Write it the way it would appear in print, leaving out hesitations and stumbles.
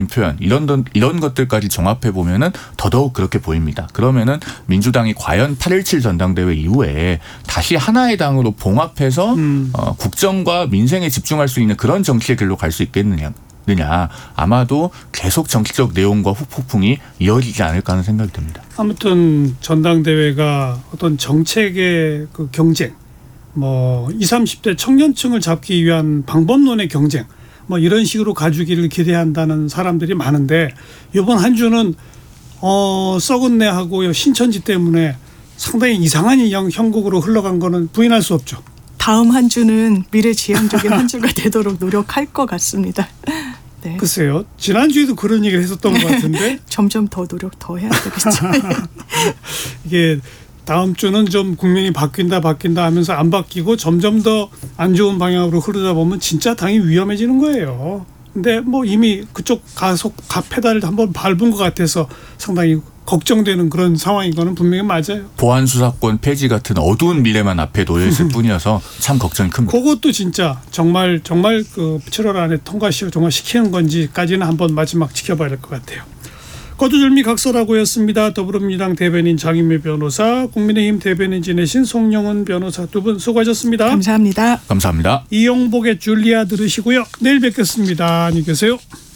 표현 이런 것들까지 종합해 보면은 더더욱 그렇게 보입니다. 그러면은 민주당이 과연 8.17 전당대회 이후에 다시 하나의 당으로 봉합해서 국정과 민생에 집중할 수 있는 그런 정치의 길로 갈 수 있겠느냐. 아마도 계속 정치적 내용과 후폭풍이 이어지지 않을까 하는 생각이 듭니다. 아무튼 전당대회가 어떤 정책의 그 경쟁, 뭐 20, 30대 청년층을 잡기 위한 방법론의 경쟁, 뭐 이런 식으로 가주기를 기대한다는 사람들이 많은데 이번 한 주는 썩은 내하고 신천지 때문에 상당히 이상한 형국으로 흘러간 거는 부인할 수 없죠. 다음 한 주는 미래지향적인 한 주가 되도록 노력할 것 같습니다. 네. 글쎄요. 지난주에도 그런 얘기를 했었던 것 같은데. 점점 더 노력 더 해야 되겠죠. 이게 다음 주는 좀 국민이 바뀐다 하면서 안 바뀌고 점점 더 안 좋은 방향으로 흐르다 보면 진짜 당이 위험해지는 거예요. 근데 뭐 이미 그쪽 페달을 한번 밟은 것 같아서 상당히 걱정되는 그런 상황인 거는 분명히 맞아요. 보안수사권 폐지 같은 어두운 미래만 앞에 놓여 있을 뿐이어서 참 걱정이 큽니다. 그것도 진짜 정말 그 7월 안에 정말 시키는 건지까지는 한번 마지막 지켜봐야 될 것 같아요. 거두절미 각설하고였습니다. 더불어민주당 대변인 장인미 변호사, 국민의힘 대변인 지내신 송영은 변호사 두 분 수고하셨습니다. 감사합니다. 감사합니다. 이용복의 줄리아 들으시고요. 내일 뵙겠습니다. 안녕히 계세요.